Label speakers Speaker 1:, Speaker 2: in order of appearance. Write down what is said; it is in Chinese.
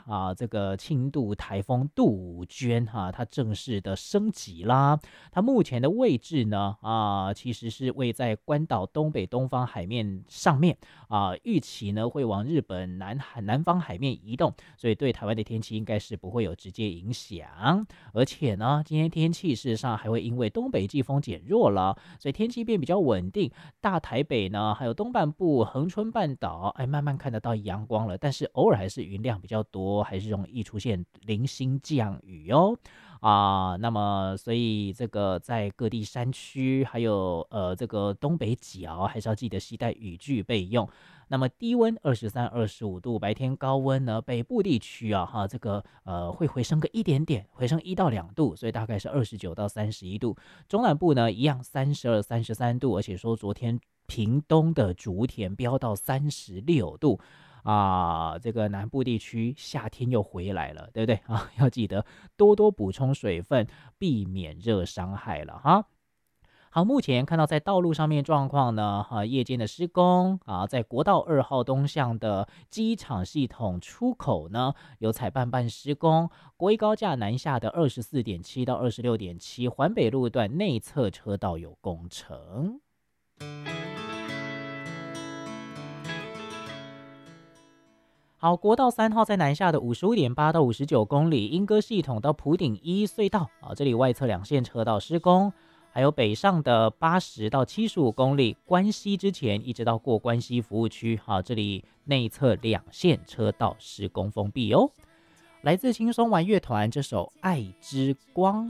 Speaker 1: 这个轻度台风杜鹃它正式的升级啦。它目前的位置呢其实是位在关岛东北东方海面上面预期呢会往日本南方海面移动，所以对台湾的天气应该是不会有直接影响。而且呢，今天天气事实上还会因为东北季风减弱了，所以天气变比较稳定。大台北呢，还有东半部恒春半岛，慢慢看得到阳光了，但是偶尔还是云量比较多，还是容易出现零星降雨哦。那么所以这个在各地山区，还有这个东北角，还是要记得携带雨具备用。那么低温23、25度，白天高温呢，北部地区这个会回升个一点点，回升1到2度，所以大概是29到31度。中南部呢一样32、33度，而且说昨天屏东的竹田飙到36度。这个南部地区夏天又回来了，对不对要记得多多补充水分，避免热伤害了哈。好，目前看到在道路上面状况呢，夜间的施工在国道2号东向的机场系统出口呢，有采半半施工，国一高架南下的24.7到26.7环北路段内侧车道有工程。好，国道3号在南下的55.8到59公里，莺歌系统到埔顶一隧道这里外侧2线车道施工。还有北上的80到75公里，关西之前一直到过关西服务区，这里内侧2线车道施工封闭哦。来自轻松玩乐团这首《爱之光》。